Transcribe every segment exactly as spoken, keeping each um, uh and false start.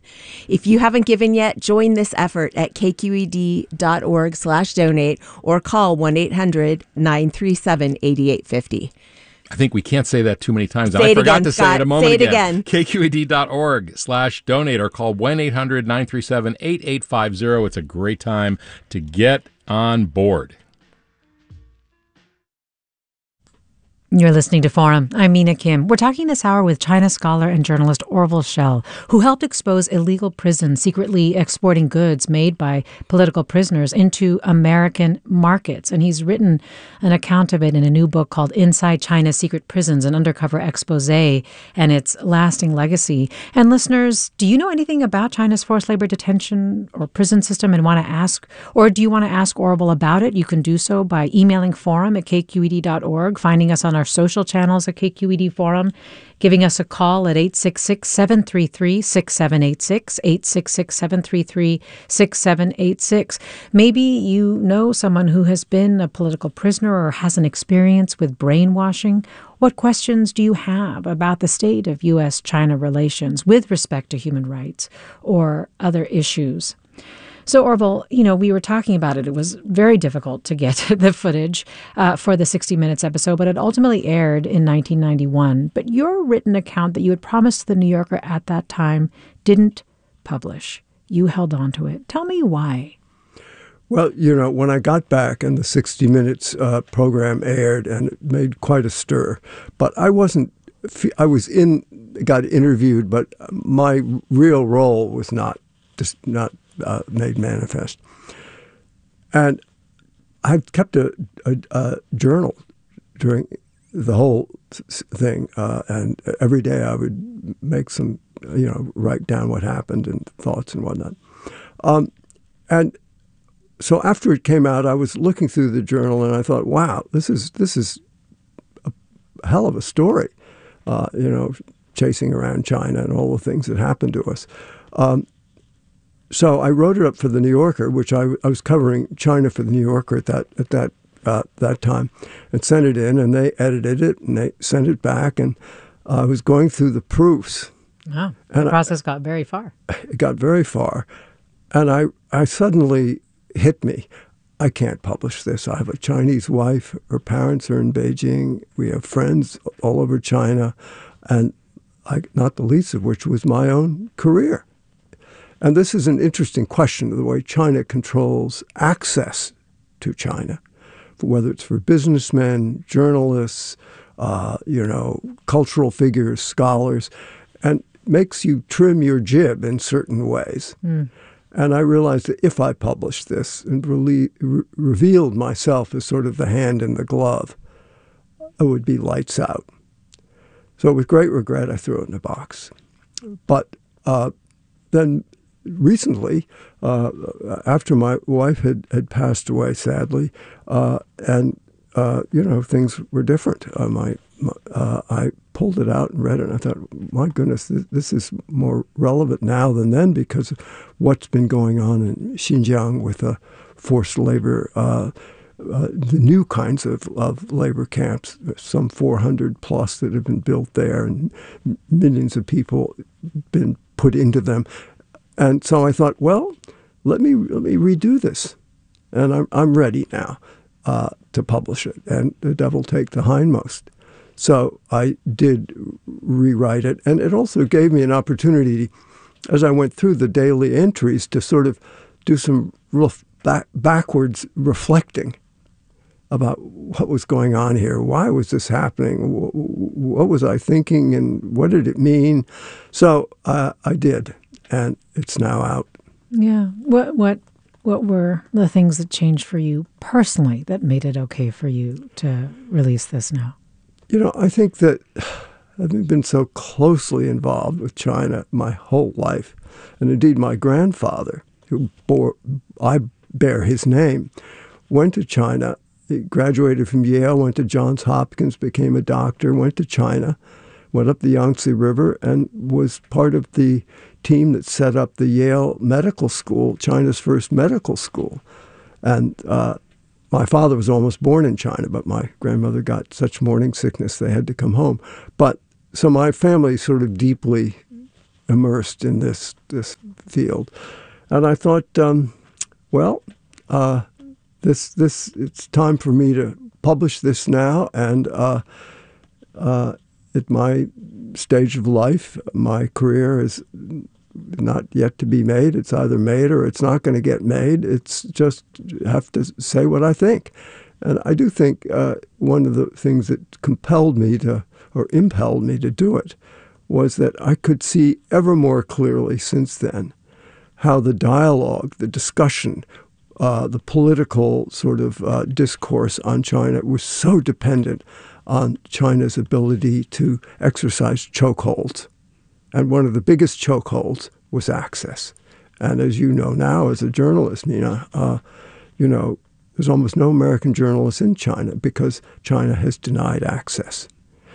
If you haven't given yet, join this effort at kqed.org slash donate or call one eight hundred nine three seven eight eight five zero. I think we can't say that too many times. Say I it forgot again, to Scott. say it a moment Say it again. again. kqed.org slash donate or call one eight hundred nine three seven eight eight five zero. It's a great time to get on board. You're listening to Forum. I'm Mina Kim. We're talking this hour with China scholar and journalist Orville Schell, who helped expose illegal prisons secretly exporting goods made by political prisoners into American markets. And he's written an account of it in a new book called Inside China's Secret Prisons, an undercover expose and its lasting legacy. And listeners, do you know anything about China's forced labor detention or prison system and want to ask, or do you want to ask Orville about it? You can do so by emailing forum at k q e d dot org, finding us on our social channels at K Q E D Forum, giving us a call at eight six six, seven three three, six seven eight six, eight six six, seven three three, six seven eight six. Maybe you know someone who has been a political prisoner or has an experience with brainwashing. What questions do you have about the state of U S China relations with respect to human rights or other issues? So, Orville, you know, we were talking about it. It was very difficult to get the footage uh, for the sixty minutes episode, but it ultimately aired in nineteen ninety-one. But your written account that you had promised the New Yorker at that time didn't publish. You held on to it. Tell me why. Well, you know, when I got back and the sixty minutes uh, program aired, and it made quite a stir, but I wasn't, I was in, got interviewed, but my real role was not, just not Uh, made manifest. And I've kept a, a, a journal during the whole thing, uh, and every day I would make some, you know, write down what happened and thoughts and whatnot. Um, and so after it came out, I was looking through the journal and I thought, wow, this is this is a hell of a story, uh, you know, chasing around China and all the things that happened to us. Um, So I wrote it up for the New Yorker, which I, I was covering China for the New Yorker at that at that uh, that time, and sent it in, and they edited it and they sent it back, and I was going through the proofs. Wow, the and process I, got very far. It got very far, and I I suddenly hit me. I can't publish this. I have a Chinese wife. Her parents are in Beijing. We have friends all over China, and I, not the least of which was my own career. And this is an interesting question of the way China controls access to China, whether it's for businessmen, journalists, uh, you know, cultural figures, scholars, and makes you trim your jib in certain ways. Mm. And I realized that if I published this and re- re- revealed myself as sort of the hand in the glove, it would be lights out. So with great regret, I threw it in a box. But uh, then recently, uh, after my wife had, had passed away, sadly, uh, and, uh, you know, things were different. Uh, my, my uh, I pulled it out and read it, and I thought, my goodness, this, this is more relevant now than then because of what's been going on in Xinjiang with the forced labor, uh, uh, the new kinds of, of labor camps, some four hundred plus that have been built there, and millions of people been put into them. And so I thought, well, let me let me redo this, and I'm I'm ready now uh, to publish it, and the devil take the hindmost. So I did rewrite it, and it also gave me an opportunity, as I went through the daily entries, to sort of do some ref- back, backwards reflecting about what was going on here. Why was this happening? What was I thinking, and what did it mean? So uh, I did. And it's now out. Yeah. What what what were the things that changed for you personally that made it okay for you to release this now? You know, I think that having been so closely involved with China my whole life, and indeed my grandfather, who bore I bear his name, went to China. He graduated from Yale, went to Johns Hopkins, became a doctor, went to China, went up the Yangtze River, and was part of the team that set up the Yale Medical School, China's first medical school. And uh, my father was almost born in China, but my grandmother got such morning sickness they had to come home. But so my family sort of deeply immersed in this this field. And I thought, um, well, uh, this this it's time for me to publish this now. And uh, uh, at my stage of life, my career is not yet to be made. It's either made or it's not going to get made. It's just have to say what I think. And I do think uh, one of the things that compelled me to, or impelled me to do it, was that I could see ever more clearly since then how the dialogue, the discussion, uh, the political sort of uh, discourse on China was so dependent on China's ability to exercise chokeholds. And one of the biggest chokeholds was access. And as you know now as a journalist, Nina, uh, you know, there's almost no American journalists in China because China has denied access.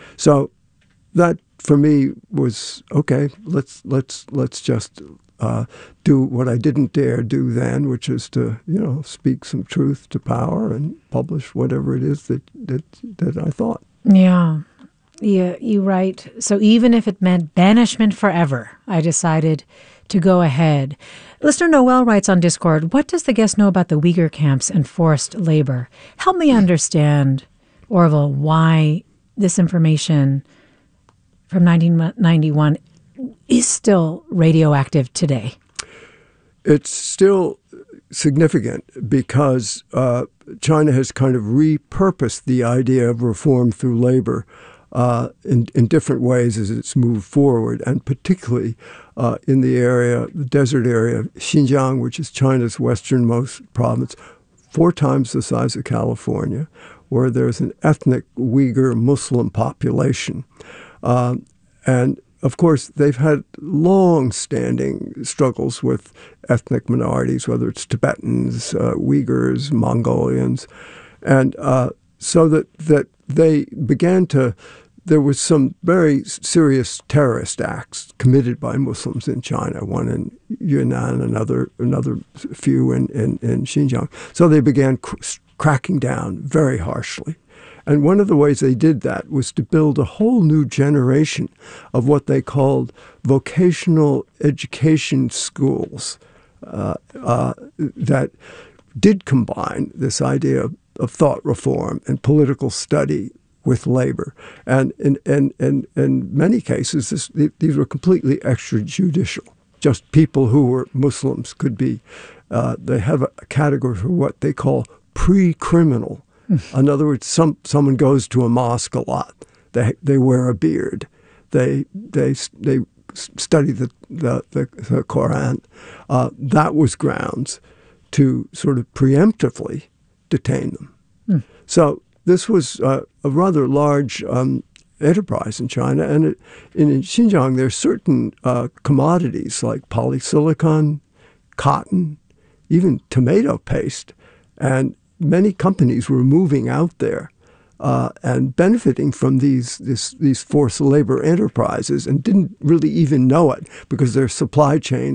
So that, for me, was, okay, let's let's let's just uh, do what I didn't dare do then, which is to, you know, speak some truth to power and publish whatever it is that that, that I thought. Yeah. Yeah, you write, so even if it meant banishment forever, I decided to go ahead. Listener Noel writes on Discord, what does the guest know about the Uyghur camps and forced labor? Help me understand, Orville, why this information from nineteen ninety-one is still radioactive today. It's still significant because uh, China has kind of repurposed the idea of reform through labor Uh, in, in different ways as it's moved forward, and particularly uh, in the area, the desert area of Xinjiang, which is China's westernmost province, four times the size of California, where there's an ethnic Uyghur Muslim population. Uh, and, of course, they've had long-standing struggles with ethnic minorities, whether it's Tibetans, uh, Uyghurs, Mongolians, and uh, so that, that they began to, there was some very serious terrorist acts committed by Muslims in China, one in Yunnan, another another few in, in, in Xinjiang. So they began cr- cracking down very harshly. And one of the ways they did that was to build a whole new generation of what they called vocational education schools uh, uh, that did combine this idea of of thought reform and political study with labor. And in, in, in, in many cases, this, these were completely extrajudicial. Just people who were Muslims could be, uh, they have a category for what they call pre-criminal. In other words, some someone goes to a mosque a lot. They they wear a beard. They they they study the, the, the, the Quran. Uh, that was grounds to sort of preemptively detain them. Mm. So this was uh, a rather large um, enterprise in China. And it, in Xinjiang, there are certain uh, commodities like polysilicon, cotton, even tomato paste. And many companies were moving out there uh, and benefiting from these, this, these forced labor enterprises and didn't really even know it because their supply chain